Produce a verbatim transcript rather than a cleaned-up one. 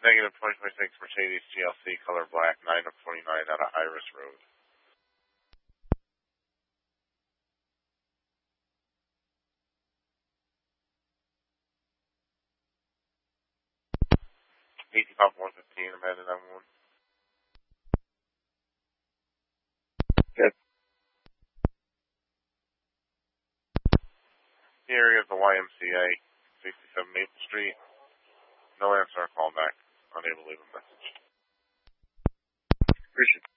Negative twenty twenty-six Mercedes G L C, color black, nine of twenty-nine out of Iris Road. eighteen Pop one fifteen, Amanda nine one one. Good. The area of the Y M C A, sixty-seven Maple Street. No answer, call back. Unable to leave a message. Appreciate it.